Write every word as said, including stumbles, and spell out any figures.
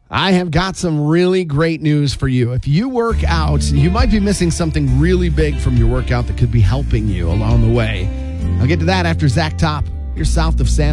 I have got some really great news for you. If you work out, you might be missing something really big from your workout that could be helping you along the way. I'll get to that after Zach Top. You're south of San